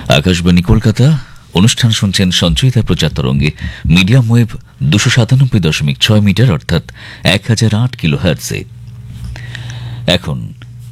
আকাশবাণী কলকাতা। অনুষ্ঠান শুনছেন সঞ্চয়িতা প্রচার তরঙ্গে মিডিয়াম ওয়েভ 297.6 মিটার অর্থাৎ 1008 কিলোহার্টজে। এখন